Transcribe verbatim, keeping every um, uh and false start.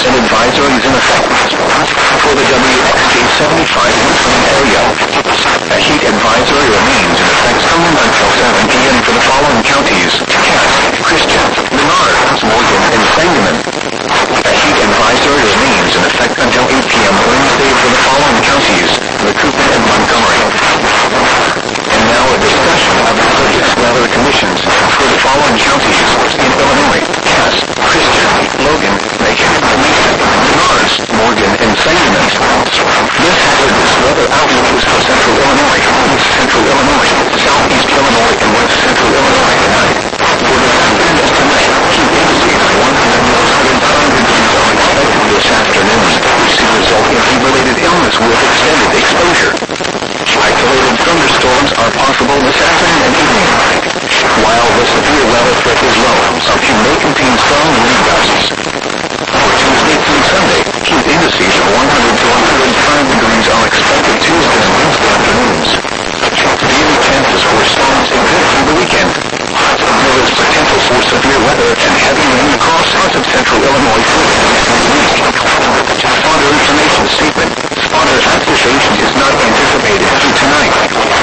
An advisory is in effect for the W X J seventy-five listening area. A heat advisory remains in effect only until seven p m for the following counties: Cass, Christian, Menard, Morgan, and Sangamon. A heat advisory remains in effect until eight p m Wednesday for the following counties: Macoupin and Montgomery. And now a discussion of hazardous weather conditions for the following counties in Illinois: Cass, Christian, Logan, Macon, Mason, Menard, Morgan, and Sangamon. This hazardous weather outlook is for central Illinois, east central Illinois, southeast Illinois, and west central Illinois tonight. For the afternoon tonight, heat indices of one hundred to one hundred five degrees are expected this afternoon, which could result in heat-related illness with extended exposure. Isolated thunderstorms are possible this afternoon and evening. While the severe weather threat is low, some few may contain strong wind gusts. For Tuesday through Sunday, heat indices of one hundred to one hundred five degrees are expected Tuesday and Wednesday afternoons. Daily chances for storms exist through the weekend. There is potential for severe weather and heavy rain across parts of central Illinois for the next week. Further information statement. Further activation is not anticipated through tonight.